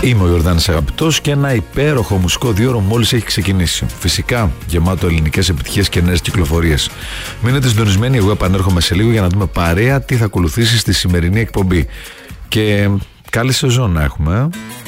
Είμαι ο Ιορδάνης Αγαπητός και ένα υπέροχο μουσικό δίωρο μόλις έχει ξεκινήσει. Φυσικά γεμάτο ελληνικές επιτυχίες και νέες κυκλοφορίες. Μείνετε συντονισμένοι, εγώ επανέρχομαι σε λίγο για να δούμε παρέα τι θα ακολουθήσει στη σημερινή εκπομπή. Και καλή σεζόν να έχουμε.